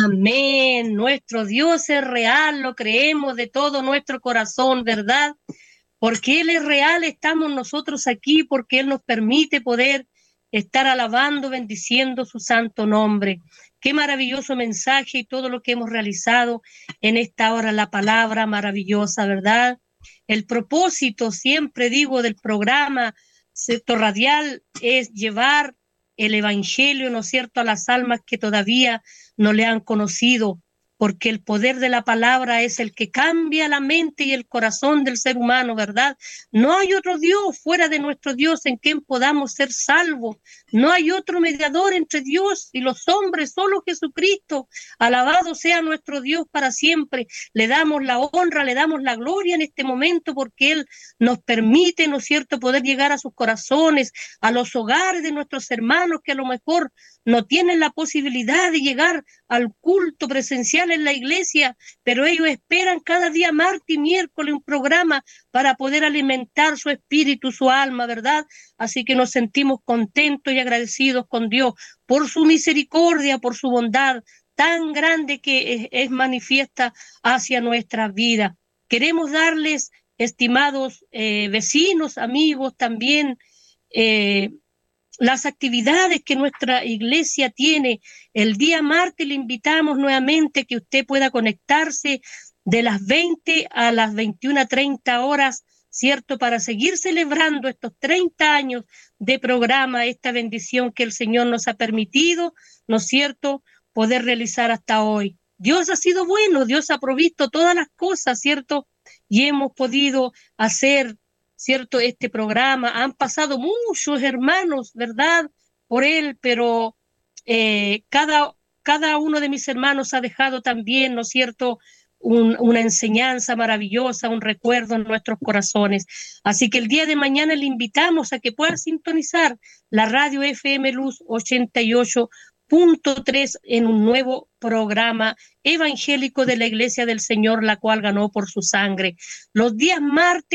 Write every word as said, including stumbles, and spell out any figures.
Amén. Nuestro Dios es real, lo creemos de todo nuestro corazón, ¿verdad? Porque Él es real, estamos nosotros aquí, porque Él nos permite poder estar alabando, bendiciendo su santo nombre. Qué maravilloso mensaje y todo lo que hemos realizado en esta hora, la palabra maravillosa, ¿verdad? El propósito, siempre digo, del programa Sector Radial es llevar el evangelio, ¿no es cierto?, a las almas que todavía no le han conocido, porque el poder de la palabra es el que cambia la mente y el corazón del ser humano, ¿verdad? No hay otro Dios fuera de nuestro Dios en quien podamos ser salvos. No hay otro mediador entre Dios y los hombres, solo Jesucristo. Alabado sea nuestro Dios para siempre. Le damos la honra, le damos la gloria en este momento porque Él nos permite, ¿no es cierto?, poder llegar a sus corazones, a los hogares de nuestros hermanos que a lo mejor no tienen la posibilidad de llegar al culto presencial en la iglesia, pero ellos esperan cada día martes y miércoles un programa para poder alimentar su espíritu, su alma, ¿verdad? Así que nos sentimos contentos y agradecidos con Dios por su misericordia, por su bondad tan grande que es, es manifiesta hacia nuestra vida. Queremos darles, estimados eh, vecinos, amigos, también eh, las actividades que nuestra iglesia tiene. El día martes le invitamos nuevamente que usted pueda conectarse de las veinte a las veintiuna treinta horas, ¿cierto? Para seguir celebrando estos treinta años de programa, esta bendición que el Señor nos ha permitido, ¿no es cierto?, poder realizar hasta hoy. Dios ha sido bueno, Dios ha provisto todas las cosas, ¿cierto? Y hemos podido hacer, ¿cierto?, este programa. Han pasado muchos hermanos, ¿verdad?, por él, pero eh, cada, cada uno de mis hermanos ha dejado también, ¿no es cierto?, un, una enseñanza maravillosa, un recuerdo en nuestros corazones. Así que el día de mañana le invitamos a que pueda sintonizar la radio F M Luz ochenta y ocho punto tres en un nuevo programa evangélico de la Iglesia del Señor, la cual ganó por su sangre. Los días martes